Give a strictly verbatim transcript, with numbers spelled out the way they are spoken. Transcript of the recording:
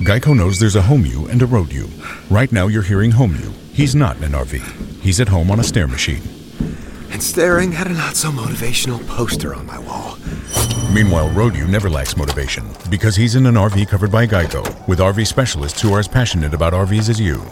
Geico knows there's a home you and a road you. Right now you're hearing home you. He's not in an R V. He's at home on a stair machine. And staring at a not-so-motivational poster on my wall. Meanwhile, road you never lacks motivation because he's in an R V covered by Geico with R V specialists who are as passionate about R Vs as you.